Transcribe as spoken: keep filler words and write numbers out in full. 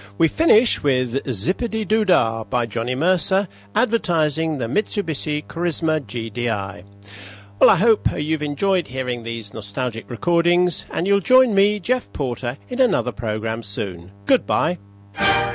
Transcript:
We finish with Zippity Doo Dah by Johnny Mercer, advertising the Mitsubishi Charisma G D I. Well, I hope you've enjoyed hearing these nostalgic recordings, and you'll join me, Jeff Porter, in another programme soon. Goodbye.